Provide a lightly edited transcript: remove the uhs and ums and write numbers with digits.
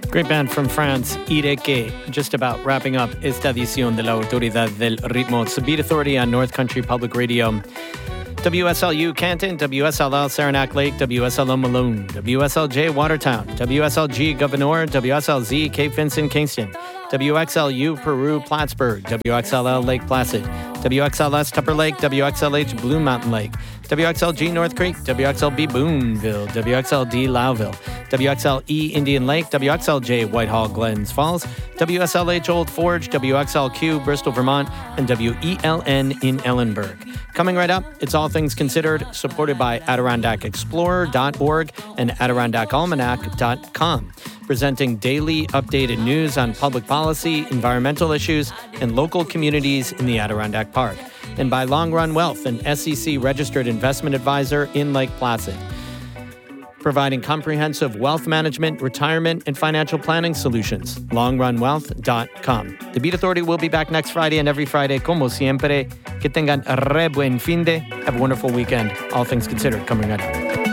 Great band from France, Ireke, just about wrapping up esta edición de la Autoridad del Ritmo. It's the Beat Authority on North Country Public Radio. WSLU Canton, WSLL Saranac Lake, WSLO Malone, WSLJ Watertown, WSLG Governor, WSLZ Cape Vincent Kingston, WXLU Peru Plattsburgh, WXLL Lake Placid, WXLS Tupper Lake, WXLH Blue Mountain Lake, WXLG North Creek, WXLB Boonville, WXLD Lowville, WXLE Indian Lake, WXLJ Whitehall Glens Falls, WSLH Old Forge, WXLQ Bristol Vermont, and WELN in Ellenburg. Coming right up, it's All Things Considered, supported by AdirondackExplorer.org and AdirondackAlmanac.com, presenting daily updated news on public policy, environmental issues, and local communities in the Adirondack Park, and by Long Run Wealth, an SEC-registered investment advisor in Lake Placid, providing comprehensive wealth management, retirement, and financial planning solutions. LongRunWealth.com. The Beat Authority will be back next Friday and every Friday, como siempre. Que tengan re buen fin de. Have a wonderful weekend. All Things Considered, coming right up.